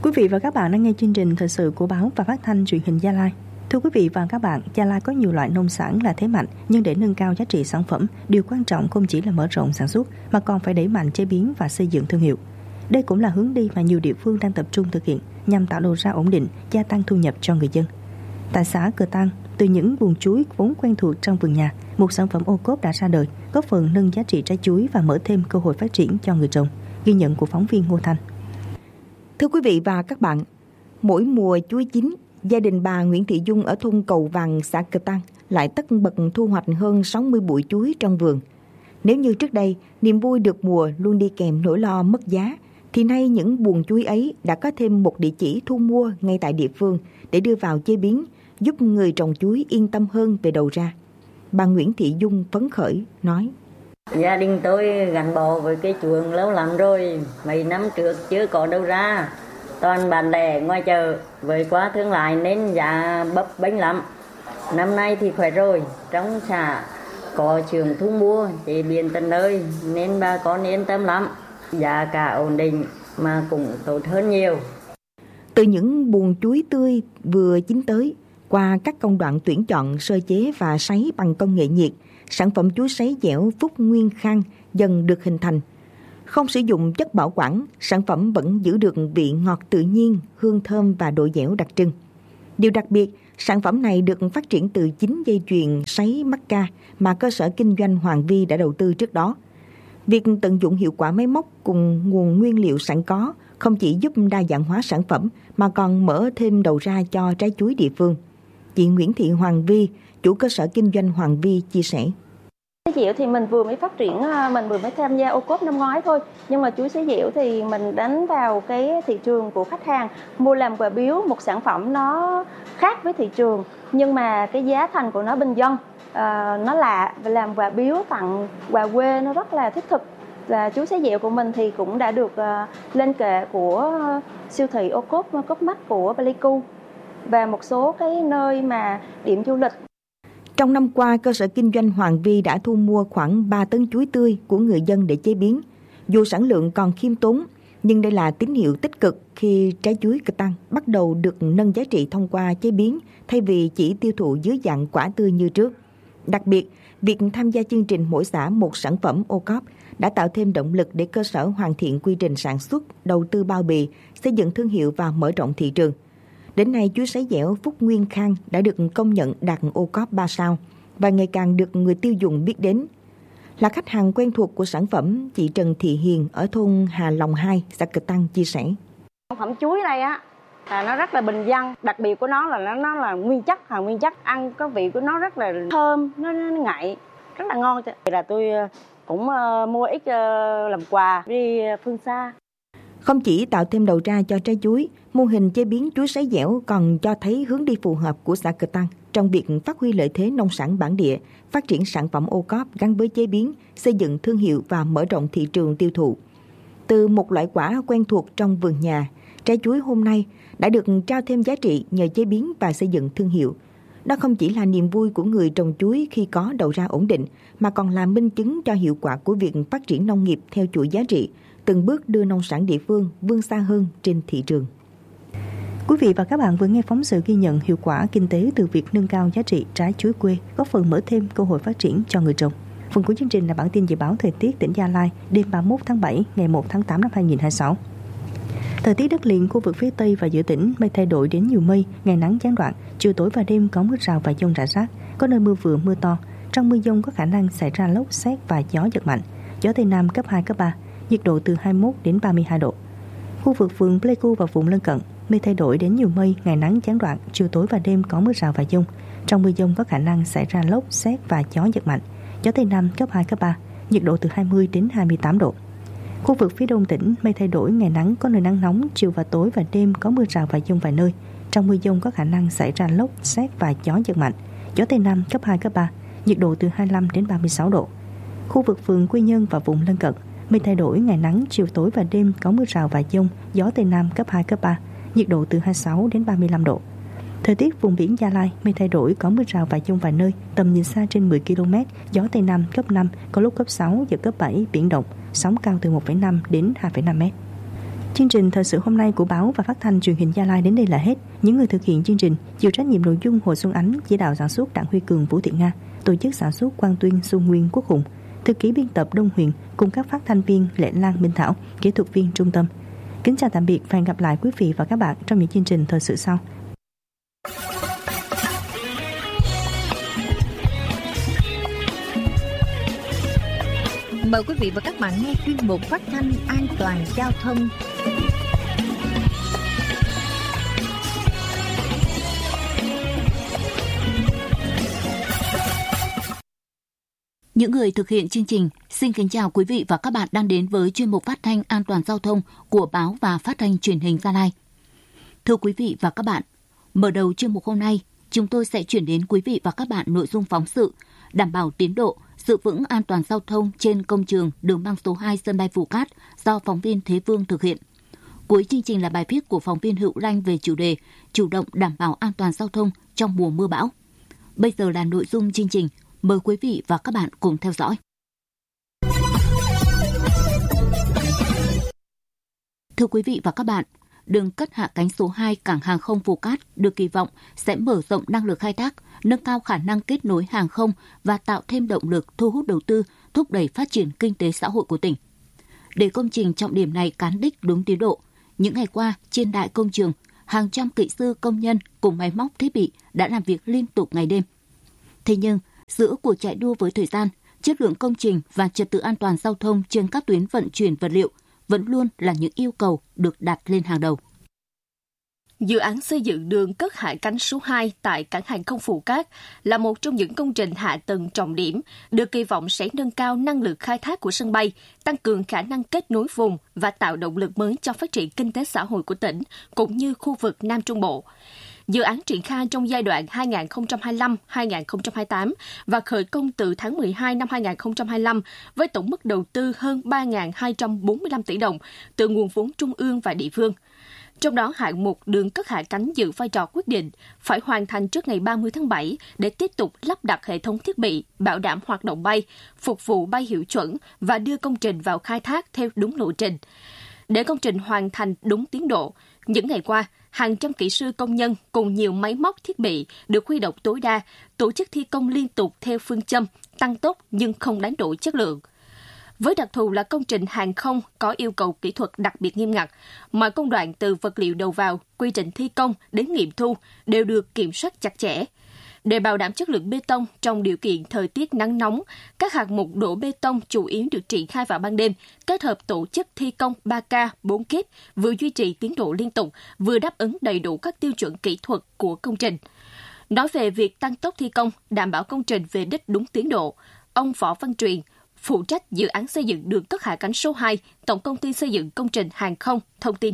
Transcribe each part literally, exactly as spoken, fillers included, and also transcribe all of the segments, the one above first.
Quý vị và các bạn đang nghe chương trình thời sự của báo và phát thanh truyền hình Gia Lai. Thưa quý vị và các bạn, Gia Lai có nhiều loại nông sản là thế mạnh, nhưng để nâng cao giá trị sản phẩm, điều quan trọng không chỉ là mở rộng sản xuất mà còn phải đẩy mạnh chế biến và xây dựng thương hiệu. Đây cũng là hướng đi mà nhiều địa phương đang tập trung thực hiện nhằm tạo đầu ra ổn định, gia tăng thu nhập cho người dân. Tại xã Cờ Tăng, từ những vườn chuối vốn quen thuộc trong vườn nhà, một sản phẩm ô cốp đã ra đời, góp phần nâng giá trị trái chuối và mở thêm cơ hội phát triển cho người trồng. Ghi nhận của phóng viên Ngô Thanh. Thưa quý vị và các bạn, mỗi mùa chuối chín, gia đình bà Nguyễn Thị Dung ở thôn Cầu Vàng, xã Cờ Tăng lại tất bật thu hoạch hơn sáu mươi bụi chuối trong vườn. Nếu như trước đây, niềm vui được mùa luôn đi kèm nỗi lo mất giá, thì nay những buồng chuối ấy đã có thêm một địa chỉ thu mua ngay tại địa phương để đưa vào chế biến, giúp người trồng chuối yên tâm hơn về đầu ra. Bà Nguyễn Thị Dung phấn khởi nói: Gia đình tôi gắn bó với cây chuồng lâu lắm rồi, mấy năm trước chưa có đâu ra, toàn bán lẻ ngoài chợ, với quá thương lái nên giá bấp bênh lắm. Năm nay thì khỏe rồi, trong xã có trường thu mua, chế biến tận nơi nên bà con yên tâm lắm, giá cả ổn định mà cũng tốt hơn nhiều. Từ những buồng chuối tươi vừa chín tới, qua các công đoạn tuyển chọn, sơ chế và sấy bằng công nghệ nhiệt, sản phẩm chuối sấy dẻo Phúc Nguyên Khang dần được hình thành. Không sử dụng chất bảo quản, sản phẩm vẫn giữ được vị ngọt tự nhiên, hương thơm và độ dẻo đặc trưng. Điều đặc biệt, sản phẩm này được phát triển từ chính dây chuyền sấy Macca mà cơ sở kinh doanh Hoàng Vi đã đầu tư trước đó. Việc tận dụng hiệu quả máy móc cùng nguồn nguyên liệu sẵn có không chỉ giúp đa dạng hóa sản phẩm mà còn mở thêm đầu ra cho trái chuối địa phương. Chị Nguyễn Thị Hoàng Vi, chủ cơ sở kinh doanh Hoàng Vi chia sẻ: Sấy dẻo thì mình vừa mới phát triển, mình vừa mới tham gia ô cốp năm ngoái thôi. Nhưng mà chuối sấy dẻo thì mình đánh vào cái thị trường của khách hàng, mua làm quà biếu, một sản phẩm nó khác với thị trường. Nhưng mà cái giá thành của nó bình dân, à, nó lạ, và làm quà biếu tặng quà quê nó rất là thiết thực. Và chuối sấy dẻo của mình thì cũng đã được uh, lên kệ của uh, siêu thị ô cốp, cốp mắt của Pleiku và một số cái nơi mà điểm du lịch. Trong năm qua, cơ sở kinh doanh Hoàng Vi đã thu mua khoảng ba tấn chuối tươi của người dân để chế biến. Dù sản lượng còn khiêm tốn, nhưng đây là tín hiệu tích cực khi trái chuối Cờ Tăng bắt đầu được nâng giá trị thông qua chế biến thay vì chỉ tiêu thụ dưới dạng quả tươi như trước. Đặc biệt, việc tham gia chương trình mỗi xã một sản phẩm ô cốp đã tạo thêm động lực để cơ sở hoàn thiện quy trình sản xuất, đầu tư bao bì, xây dựng thương hiệu và mở rộng thị trường. Đến nay, chuối sấy dẻo Phúc Nguyên Khang đã được công nhận đạt ô cốp ba sao và ngày càng được người tiêu dùng biết đến. Là khách hàng quen thuộc của sản phẩm, chị Trần Thị Hiền ở thôn Hà Lòng hai, xã Cờ Tăng chia sẻ: Sản phẩm chuối này á là nó rất là bình dân, đặc biệt của nó là nó nó là nguyên chất, hàng nguyên chất, ăn có vị của nó rất là thơm, nó, nó ngậy, rất là ngon. Là tôi cũng uh, mua ít uh, làm quà đi phương xa. Không chỉ tạo thêm đầu ra cho trái chuối, mô hình chế biến chuối sấy dẻo còn cho thấy hướng đi phù hợp của xã Cờ Tăng trong việc phát huy lợi thế nông sản bản địa, phát triển sản phẩm ô cốp gắn với chế biến, xây dựng thương hiệu và mở rộng thị trường tiêu thụ. Từ một loại quả quen thuộc trong vườn nhà, trái chuối hôm nay đã được trao thêm giá trị nhờ chế biến và xây dựng thương hiệu. Đó không chỉ là niềm vui của người trồng chuối khi có đầu ra ổn định, mà còn là minh chứng cho hiệu quả của việc phát triển nông nghiệp theo chuỗi giá trị, từng bước đưa nông sản địa phương vươn xa hơn trên thị trường. Quý vị và các bạn vừa nghe phóng sự ghi nhận hiệu quả kinh tế từ việc nâng cao giá trị trái chuối quê, góp phần mở thêm cơ hội phát triển cho người trồng. Phần cuối chương trình là bản tin dự báo thời tiết tỉnh Gia Lai đêm ba mươi mốt tháng bảy, ngày một tháng tám năm hai nghìn không trăm hai mươi sáu. Thời tiết đất liền khu vực phía Tây và giữa tỉnh mây thay đổi đến nhiều mây, ngày nắng gián đoạn, chiều tối và đêm có mưa rào và dông rải rác, có nơi mưa vừa mưa to. Trong mưa dông có khả năng xảy ra lốc sét và gió giật mạnh. Gió Tây Nam cấp hai, cấp ba, nhiệt độ từ hai mươi mốt đến ba mươi hai độ. Khu vực phường Pleiku và vùng lân cận mây thay đổi đến nhiều mây, ngày nắng gián đoạn, chiều tối và đêm có mưa rào và dông. Trong mưa dông có khả năng xảy ra lốc sét và gió giật mạnh. Gió Tây Nam cấp hai, cấp ba, nhiệt độ từ hai mươi đến hai mươi tám độ. Khu vực phía đông tỉnh mây thay đổi, ngày nắng, có nơi nắng nóng, chiều và tối và đêm có mưa rào và dông vài nơi. Trong mưa dông có khả năng xảy ra lốc sét và gió giật mạnh. Gió Tây Nam cấp hai, cấp ba, nhiệt độ từ hai mươi lăm đến ba mươi sáu độ. Khu vực phường Quy Nhơn và vùng lân cận mây thay đổi, ngày nắng, chiều tối và đêm có mưa rào và dông, gió Tây Nam cấp hai, cấp ba, nhiệt độ từ hai mươi sáu đến ba mươi lăm độ. Thời tiết vùng biển Gia Lai mây thay đổi, có mưa rào và dông vài nơi, tầm nhìn xa trên mười ki lô mét, gió Tây Nam cấp năm, có lúc cấp sáu, giật cấp bảy, biển động, sóng cao từ một phẩy năm đến hai phẩy năm mét. Chương trình thời sự hôm nay của báo và phát thanh truyền hình Gia Lai đến đây là hết. Những người thực hiện chương trình chịu trách nhiệm nội dung Hồ Xuân Ánh, chỉ đạo sản xuất Đặng Huy Cường, Vũ Thị Nga, tổ chức sản xuất Quang Tuyên, Xuân Nguyên, Quốc Hùng, thư ký biên tập Đông Huyền cùng các phát thanh viên Lệ Lan, Minh Thảo, kỹ thuật viên Trung Tâm. Kính chào tạm biệt và hẹn gặp lại quý vị và các bạn trong những chương trình thời sự sau. Mời quý vị và các bạn nghe chuyên mục phát thanh an toàn giao thông. Những người thực hiện chương trình xin kính chào quý vị và các bạn đang đến với chuyên mục phát thanh an toàn giao thông của báo và phát thanh truyền hình Gia Lai. Thưa quý vị và các bạn, mở đầu chuyên mục hôm nay, chúng tôi sẽ chuyển đến quý vị và các bạn nội dung phóng sự đảm bảo tiến độ, giữ vững an toàn giao thông trên công trường đường băng số hai sân bay Phù Cát do phóng viên Thế Vương thực hiện. Cuối chương trình là bài viết của phóng viên Hữu Lanh về chủ đề chủ động đảm bảo an toàn giao thông trong mùa mưa bão. Bây giờ là nội dung chương trình. Mời quý vị và các bạn cùng theo dõi. Thưa quý vị và các bạn, đường cất hạ cánh số hai cảng hàng không Phù Cát được kỳ vọng sẽ mở rộng năng lực khai thác, nâng cao khả năng kết nối hàng không và tạo thêm động lực thu hút đầu tư, thúc đẩy phát triển kinh tế xã hội của tỉnh. Để công trình trọng điểm này cán đích đúng tiến độ, những ngày qua trên đại công trường, hàng trăm kỹ sư công nhân cùng máy móc thiết bị đã làm việc liên tục ngày đêm. Thế nhưng, giữa cuộc chạy đua với thời gian, chất lượng công trình và trật tự an toàn giao thông trên các tuyến vận chuyển vật liệu vẫn luôn là những yêu cầu được đặt lên hàng đầu. Dự án xây dựng đường cất hạ cánh số hai tại cảng hàng không Phù Cát là một trong những công trình hạ tầng trọng điểm, được kỳ vọng sẽ nâng cao năng lực khai thác của sân bay, tăng cường khả năng kết nối vùng và tạo động lực mới cho phát triển kinh tế xã hội của tỉnh, cũng như khu vực Nam Trung Bộ. Dự án triển khai trong giai đoạn hai nghìn không trăm hai mươi lăm đến hai nghìn không trăm hai mươi tám và khởi công từ tháng mười hai năm hai nghìn không trăm hai mươi lăm với tổng mức đầu tư hơn ba nghìn hai trăm bốn mươi lăm tỷ đồng từ nguồn vốn trung ương và địa phương. Trong đó, hạng mục đường cất hạ cánh giữ vai trò quyết định, phải hoàn thành trước ngày ba mươi tháng bảy để tiếp tục lắp đặt hệ thống thiết bị, bảo đảm hoạt động bay, phục vụ bay hiệu chuẩn và đưa công trình vào khai thác theo đúng lộ trình. Để công trình hoàn thành đúng tiến độ, những ngày qua, hàng trăm kỹ sư công nhân cùng nhiều máy móc thiết bị được huy động tối đa, tổ chức thi công liên tục theo phương châm tăng tốc nhưng không đánh đổi chất lượng. Với đặc thù là công trình hàng không có yêu cầu kỹ thuật đặc biệt nghiêm ngặt, mọi công đoạn từ vật liệu đầu vào, quy trình thi công đến nghiệm thu đều được kiểm soát chặt chẽ. Để bảo đảm chất lượng bê tông trong điều kiện thời tiết nắng nóng, các hạng mục đổ bê tông chủ yếu được triển khai vào ban đêm, kết hợp tổ chức thi công ba ca bốn kíp, vừa duy trì tiến độ liên tục, vừa đáp ứng đầy đủ các tiêu chuẩn kỹ thuật của công trình. Nói về việc tăng tốc thi công, đảm bảo công trình về đích đúng tiến độ, ông Võ Văn Truyền, phụ trách dự án xây dựng đường cất hạ cánh số hai, Tổng công ty xây dựng công trình hàng không, thông tin.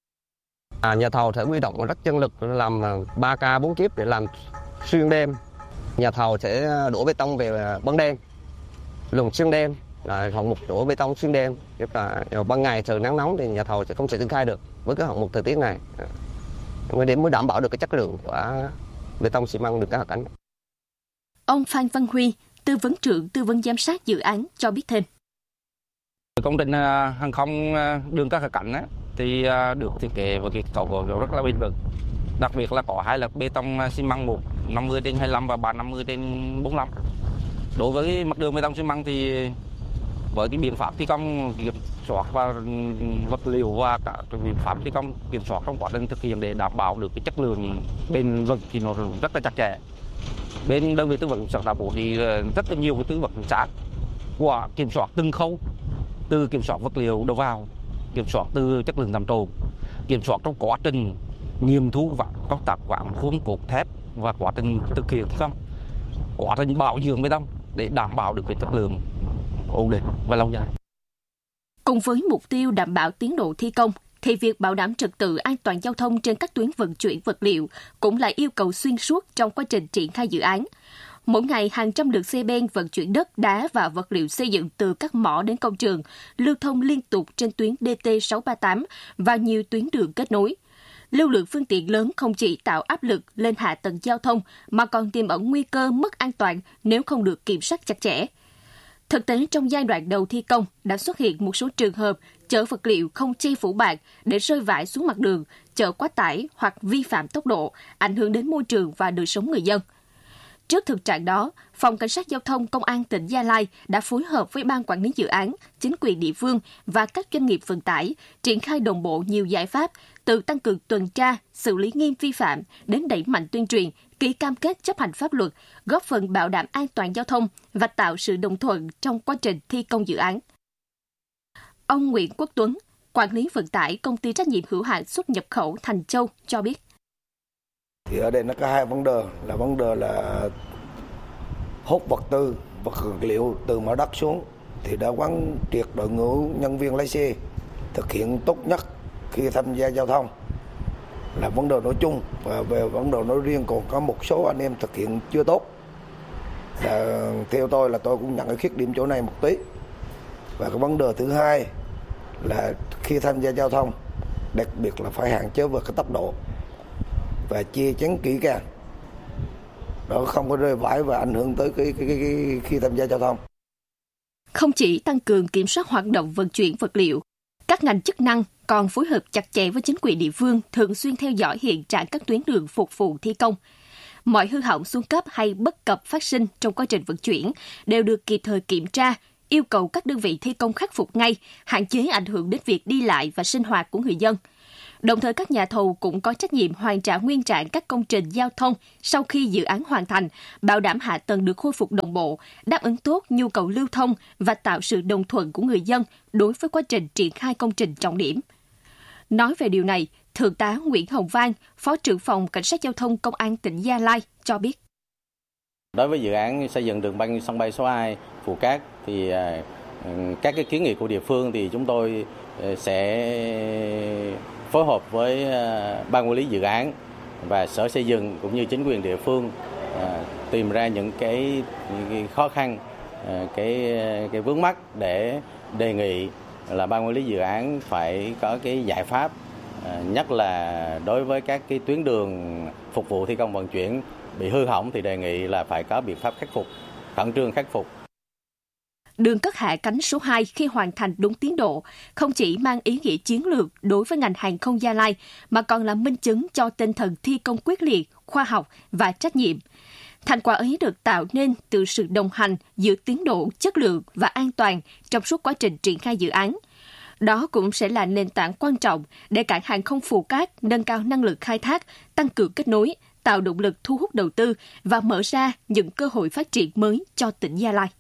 À, nhà thầu sẽ huy động rất nhân lực làm ba ca bốn kíp để làm xuyên đêm. Nhà thầu sẽ đổ bê tông về ban đêm, luồng xuyên đêm, là hạng mục đổ bê tông xuyên đêm. Là ban ngày trời nắng nóng thì nhà thầu sẽ không thể triển khai được với cái hạng mục thời tiết này. Để mới đảm bảo được cái chất lượng của bê tông xi măng được cất hạ cánh. Ông Phan Văn Huy, tư vấn trưởng tư vấn giám sát dự án cho biết thêm. Công trình hàng không đường cất hạ cánh thì được thiết kế với kết cấu rất là bền vững. Đặc biệt là có hai lớp bê tông xi măng, một năm mươi trên hai mươi lăm và ba năm mươi trên bốn mươi lăm. Đối với mặt đường bê tông xi măng thì với cái biện pháp thi công kiểm soát và vật liệu và cả cái biện pháp thi công kiểm soát trong quá trình thực hiện để đảm bảo được cái chất lượng bền vững thì nó rất là chặt chẽ. Bên đơn vị tư vấn sản đạo thì rất là nhiều cái tư vấn sát của kiểm soát từng khâu, từ kiểm soát vật liệu đầu vào, kiểm soát từ chất lượng làm trộn, kiểm soát trong quá trình nghiệm thu và công tác quản khuôn cột thép và quá trình thực hiện thi công, quá trình bảo dưỡng bê tông để đảm bảo được cái chất lượng ổn định và lâu dài. Cùng với mục tiêu đảm bảo tiến độ thi công, thì việc bảo đảm trật tự an toàn giao thông trên các tuyến vận chuyển vật liệu cũng là yêu cầu xuyên suốt trong quá trình triển khai dự án. Mỗi ngày, hàng trăm lượt xe ben vận chuyển đất, đá và vật liệu xây dựng từ các mỏ đến công trường, lưu thông liên tục trên tuyến D T sáu ba tám và nhiều tuyến đường kết nối. Lưu lượng phương tiện lớn không chỉ tạo áp lực lên hạ tầng giao thông mà còn tiềm ẩn nguy cơ mất an toàn nếu không được kiểm soát chặt chẽ. Thực tế, trong giai đoạn đầu thi công đã xuất hiện một số trường hợp chở vật liệu không che phủ bạt để rơi vãi xuống mặt đường, chở quá tải hoặc vi phạm tốc độ, ảnh hưởng đến môi trường và đời sống người dân. Trước thực trạng đó, Phòng Cảnh sát Giao thông Công an tỉnh Gia Lai đã phối hợp với Ban Quản lý Dự án, chính quyền địa phương và các doanh nghiệp vận tải triển khai đồng bộ nhiều giải pháp, từ tăng cường tuần tra, xử lý nghiêm vi phạm đến đẩy mạnh tuyên truyền, ký cam kết chấp hành pháp luật, góp phần bảo đảm an toàn giao thông và tạo sự đồng thuận trong quá trình thi công dự án. Ông Nguyễn Quốc Tuấn, quản lý vận tải công ty trách nhiệm hữu hạn xuất nhập khẩu Thành Châu cho biết. Thì ở đây nó có hai vấn đề, là vấn đề là hút vật tư, vật liệu từ mặt đất xuống thì đã quán triệt đội ngũ nhân viên lái xe thực hiện tốt nhất khi tham gia giao thông là vấn đề nói chung, và về vấn đề nói riêng còn có một số anh em thực hiện chưa tốt. Là, theo tôi là tôi cũng nhận cái khuyết điểm chỗ này một tí. Và cái vấn đề thứ hai là khi tham gia giao thông, đặc biệt là phải hạn chế về cái tốc độ và che chắn kỹ càng, đó không có rơi vãi và ảnh hưởng tới cái, cái, cái, cái khi tham gia giao thông. Không chỉ tăng cường kiểm soát hoạt động vận chuyển vật liệu, các ngành chức năng còn phối hợp chặt chẽ với chính quyền địa phương, thường xuyên theo dõi hiện trạng các tuyến đường phục vụ thi công. Mọi hư hỏng xuống cấp hay bất cập phát sinh trong quá trình vận chuyển đều được kịp thời kiểm tra, yêu cầu các đơn vị thi công khắc phục ngay, hạn chế ảnh hưởng đến việc đi lại và sinh hoạt của người dân. Đồng thời các nhà thầu cũng có trách nhiệm hoàn trả nguyên trạng các công trình giao thông sau khi dự án hoàn thành, bảo đảm hạ tầng được khôi phục đồng bộ, đáp ứng tốt nhu cầu lưu thông và tạo sự đồng thuận của người dân đối với quá trình triển khai công trình trọng điểm. Nói về điều này, Thượng tá Nguyễn Hồng Vang, Phó trưởng phòng Cảnh sát Giao thông Công an tỉnh Gia Lai cho biết. Đối với dự án xây dựng đường băng sân bay số hai Phù Cát thì các cái kiến nghị của địa phương thì chúng tôi sẽ phối hợp với Ban quản lý dự án và Sở Xây dựng cũng như chính quyền địa phương tìm ra những cái, cái khó khăn, cái cái vướng mắc để đề nghị là Ban quản lý dự án phải có cái giải pháp, nhất là đối với các cái tuyến đường phục vụ thi công vận chuyển bị hư hỏng thì đề nghị là phải có biện pháp khắc phục, khẩn trương khắc phục. Đường cất hạ cánh số hai khi hoàn thành đúng tiến độ không chỉ mang ý nghĩa chiến lược đối với ngành hàng không Gia Lai mà còn là minh chứng cho tinh thần thi công quyết liệt, khoa học và trách nhiệm. Thành quả ấy được tạo nên từ sự đồng hành giữa tiến độ, chất lượng và an toàn trong suốt quá trình triển khai dự án. Đó cũng sẽ là nền tảng quan trọng để cảng hàng không Phù Cát nâng cao năng lực khai thác, tăng cường kết nối, tạo động lực thu hút đầu tư và mở ra những cơ hội phát triển mới cho tỉnh Gia Lai.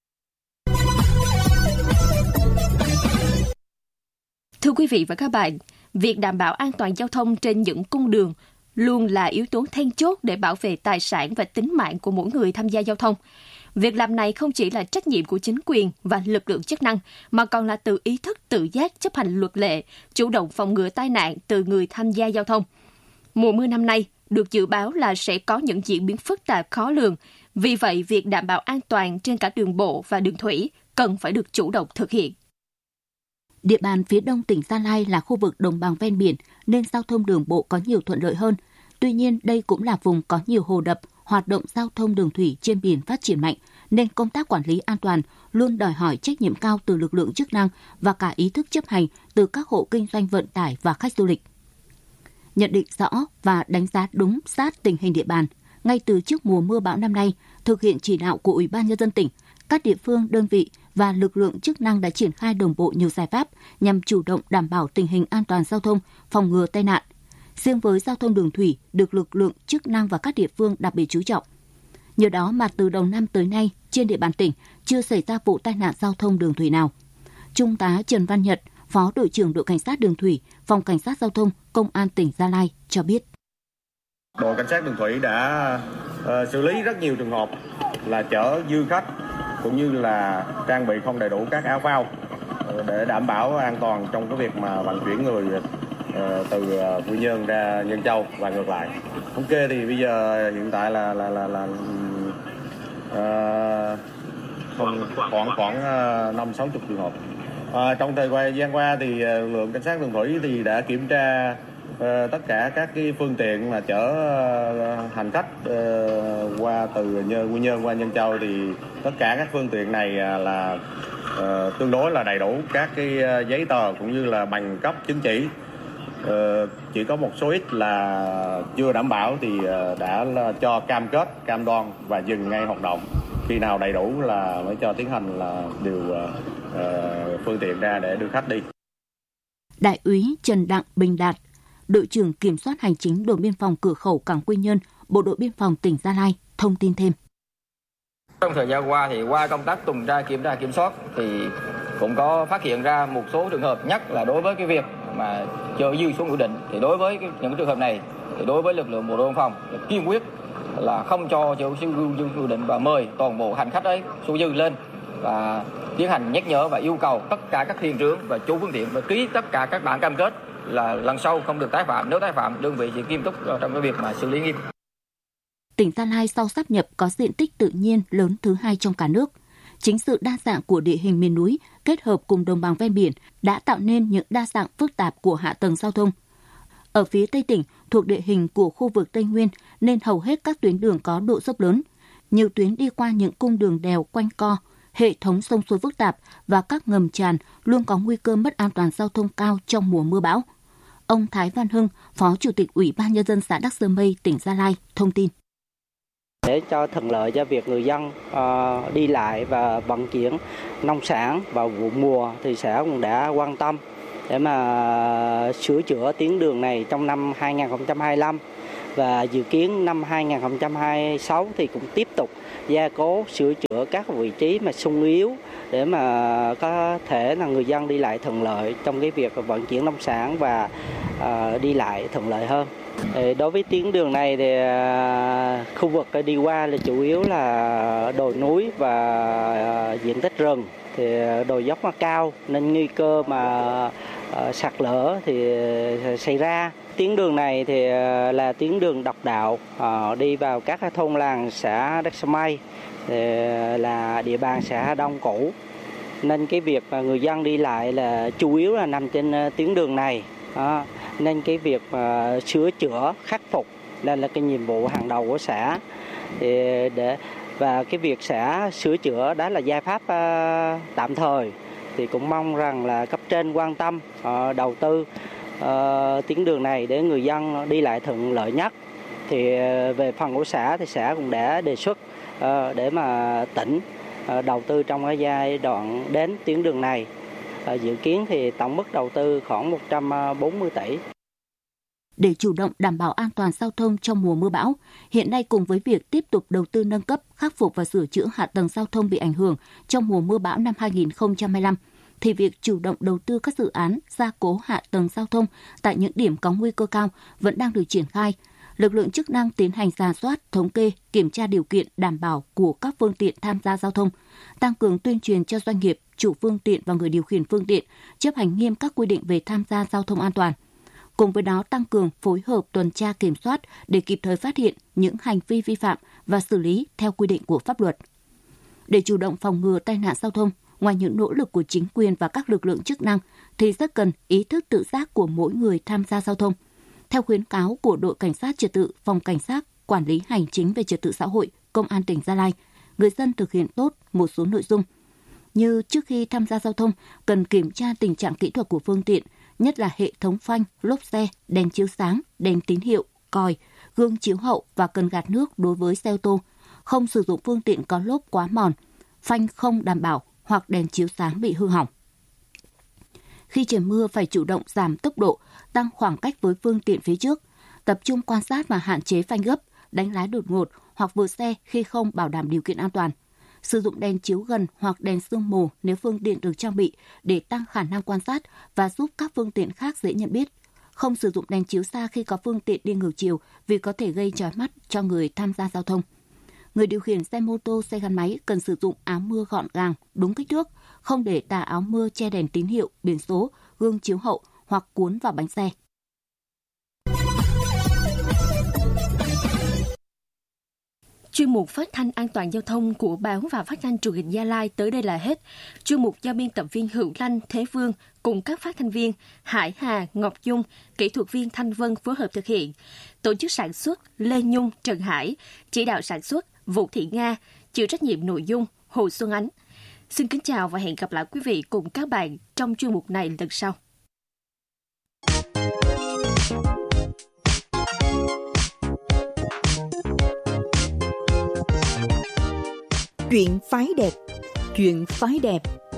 Thưa quý vị và các bạn, việc đảm bảo an toàn giao thông trên những cung đường luôn là yếu tố then chốt để bảo vệ tài sản và tính mạng của mỗi người tham gia giao thông. Việc làm này không chỉ là trách nhiệm của chính quyền và lực lượng chức năng, mà còn là từ ý thức tự giác chấp hành luật lệ, chủ động phòng ngừa tai nạn từ người tham gia giao thông. Mùa mưa năm nay được dự báo là sẽ có những diễn biến phức tạp khó lường. Vì vậy, việc đảm bảo an toàn trên cả đường bộ và đường thủy cần phải được chủ động thực hiện. Địa bàn phía đông tỉnh Gia Lai là khu vực đồng bằng ven biển nên giao thông đường bộ có nhiều thuận lợi hơn. Tuy nhiên, đây cũng là vùng có nhiều hồ đập, hoạt động giao thông đường thủy trên biển phát triển mạnh, nên công tác quản lý an toàn luôn đòi hỏi trách nhiệm cao từ lực lượng chức năng và cả ý thức chấp hành từ các hộ kinh doanh vận tải và khách du lịch. Nhận định rõ và đánh giá đúng sát tình hình địa bàn, ngay từ trước mùa mưa bão năm nay, thực hiện chỉ đạo của Ủy ban Nhân dân tỉnh, các địa phương, đơn vị và lực lượng chức năng đã triển khai đồng bộ nhiều giải pháp nhằm chủ động đảm bảo tình hình an toàn giao thông, phòng ngừa tai nạn. Riêng với giao thông đường thủy được lực lượng chức năng và các địa phương đặc biệt chú trọng. Nhờ đó mà từ đầu năm tới nay, trên địa bàn tỉnh chưa xảy ra vụ tai nạn giao thông đường thủy nào. Trung tá Trần Văn Nhật, Phó đội trưởng đội cảnh sát đường thủy, Phòng Cảnh sát Giao thông, Công an tỉnh Gia Lai cho biết. Đội cảnh sát đường thủy đã uh, xử lý rất nhiều trường hợp là chở dư khách cũng như là trang bị không đầy đủ các áo phao uh, để đảm bảo an toàn trong cái việc mà vận chuyển người uh, từ uh, Quy Nhơn ra Nhân Châu và ngược lại. Thống kê thì bây giờ hiện tại là là là, là uh, không, khoảng khoảng năm sáu chục trường hợp. À, trong thời gian qua thì lực lượng cảnh sát đường thủy thì đã kiểm tra uh, tất cả các cái phương tiện mà chở uh, hành khách uh, qua từ Quy Nhơn qua Nhân Châu thì tất cả các phương tiện này uh, là uh, tương đối là đầy đủ các cái giấy tờ cũng như là bằng cấp chứng chỉ. Uh, chỉ có một số ít là chưa đảm bảo thì uh, đã cho cam kết, cam đoan và dừng ngay hoạt động. Khi nào đầy đủ là mới cho tiến hành là điều uh, uh, phương tiện ra để đưa khách đi. Đại úy Trần Đặng Bình Đạt, đội trưởng kiểm soát hành chính đồn biên phòng cửa khẩu cảng Quy Nhơn, Bộ đội biên phòng tỉnh Gia Lai thông tin thêm. Trong thời gian qua thì qua công tác tuần tra kiểm tra kiểm soát thì cũng có phát hiện ra một số trường hợp, nhất là đối với cái việc mà chở dư số quy định. Thì đối với cái, những trường hợp này thì đối với lực lượng bộ đội biên phòng kiên quyết là không cho chở dư quy định và mời toàn bộ hành khách ấy số dư lên và tiến hành nhắc nhở và yêu cầu tất cả các thuyền trưởng và chủ phương tiện và ký tất cả các bản cam kết là lần sau không được tái phạm. Nếu tái phạm, đơn vị sẽ nghiêm túc trong cái việc mà xử lý nghiêm. Tỉnh Gia Lai sau sáp nhập có diện tích tự nhiên lớn thứ hai trong cả nước. Chính sự đa dạng của địa hình miền núi kết hợp cùng đồng bằng ven biển đã tạo nên những đa dạng phức tạp của hạ tầng giao thông. Ở phía Tây tỉnh, thuộc địa hình của khu vực Tây Nguyên nên hầu hết các tuyến đường có độ dốc lớn. Nhiều tuyến đi qua những cung đường đèo quanh co, hệ thống sông suối phức tạp và các ngầm tràn luôn có nguy cơ mất an toàn giao thông cao trong mùa mưa bão. Ông Thái Văn Hưng, Phó Chủ tịch Ủy ban Nhân dân xã Đắc Sơ Mây, tỉnh Gia Lai, thông tin. Để cho thuận lợi cho việc người dân uh, đi lại và vận chuyển nông sản vào vụ mùa thì xã cũng đã quan tâm để mà uh, sửa chữa tuyến đường này trong năm hai nghìn không trăm hai mươi lăm và dự kiến năm hai nghìn không trăm hai mươi sáu thì cũng tiếp tục gia cố sửa chữa các vị trí mà xung yếu để mà có thể là người dân đi lại thuận lợi trong cái việc vận chuyển nông sản và uh, đi lại thuận lợi hơn. Đối với tuyến đường này thì khu vực đi qua là chủ yếu là đồi núi và diện tích rừng, thì đồi dốc nó cao nên nguy cơ mà sạt lở thì xảy ra. Tuyến đường này thì là tuyến đường độc đạo đi vào các thôn làng xã Đắc Sơ Mây, là địa bàn xã Đông Cũ, nên cái việc mà người dân đi lại là chủ yếu là nằm trên tuyến đường này. Đó. Nên cái việc mà sửa chữa khắc phục đây là cái nhiệm vụ hàng đầu của xã, thì để và cái việc xã sửa chữa đó là giải pháp uh, tạm thời, thì cũng mong rằng là cấp trên quan tâm uh, đầu tư uh, tuyến đường này để người dân đi lại thuận lợi nhất. Thì uh, về phần của xã thì xã cũng đã đề xuất uh, để mà tỉnh uh, đầu tư trong cái giai đoạn đến tuyến đường này. À, dự kiến thì tổng mức đầu tư khoảng một trăm bốn mươi tỷ. Để chủ động đảm bảo an toàn giao thông trong mùa mưa bão, hiện nay cùng với việc tiếp tục đầu tư nâng cấp, khắc phục và sửa chữa hạ tầng giao thông bị ảnh hưởng trong mùa mưa bão năm hai nghìn không trăm hai mươi lăm, thì việc chủ động đầu tư các dự án gia cố hạ tầng giao thông tại những điểm có nguy cơ cao vẫn đang được triển khai. Lực lượng chức năng tiến hành rà soát, thống kê, kiểm tra điều kiện đảm bảo của các phương tiện tham gia giao thông, tăng cường tuyên truyền cho doanh nghiệp, chủ phương tiện và người điều khiển phương tiện chấp hành nghiêm các quy định về tham gia giao thông an toàn. Cùng với đó tăng cường phối hợp tuần tra kiểm soát để kịp thời phát hiện những hành vi vi phạm và xử lý theo quy định của pháp luật. Để chủ động phòng ngừa tai nạn giao thông, ngoài những nỗ lực của chính quyền và các lực lượng chức năng thì rất cần ý thức tự giác của mỗi người tham gia giao thông. Theo khuyến cáo của đội cảnh sát trật tự, phòng cảnh sát quản lý hành chính về trật tự xã hội, Công an tỉnh Gia Lai, người dân thực hiện tốt một số nội dung như trước khi tham gia giao thông cần kiểm tra tình trạng kỹ thuật của phương tiện, nhất là hệ thống phanh, lốp xe, đèn chiếu sáng, đèn tín hiệu, còi, gương chiếu hậu và cần gạt nước đối với xe ô tô, không sử dụng phương tiện có lốp quá mòn, phanh không đảm bảo hoặc đèn chiếu sáng bị hư hỏng. Khi trời mưa phải chủ động giảm tốc độ, tăng khoảng cách với phương tiện phía trước, tập trung quan sát và hạn chế phanh gấp, đánh lái đột ngột hoặc vượt xe khi không bảo đảm điều kiện an toàn. Sử dụng đèn chiếu gần hoặc đèn sương mù nếu phương tiện được trang bị để tăng khả năng quan sát và giúp các phương tiện khác dễ nhận biết. Không sử dụng đèn chiếu xa khi có phương tiện đi ngược chiều vì có thể gây chói mắt cho người tham gia giao thông. Người điều khiển xe mô tô, xe gắn máy cần sử dụng áo mưa gọn gàng, đúng kích thước, không để tà áo mưa che đèn tín hiệu, biển số, gương chiếu hậu hoặc cuốn vào bánh xe. Chuyên mục phát thanh an toàn giao thông của báo và phát thanh truyền hình Gia Lai tới đây là hết. Chuyên mục do biên tập viên Hữu Lanh, Thế Vương cùng các phát thanh viên Hải Hà, Ngọc Dung, kỹ thuật viên Thanh Vân phối hợp thực hiện. Tổ chức sản xuất Lê Nhung, Trần Hải, chỉ đạo sản xuất Vũ Thị Nga, chịu trách nhiệm nội dung Hồ Xuân Ánh. Xin kính chào và hẹn gặp lại quý vị cùng các bạn trong chuyên mục này lần sau. Chuyện phái đẹp. Chuyện phái đẹp.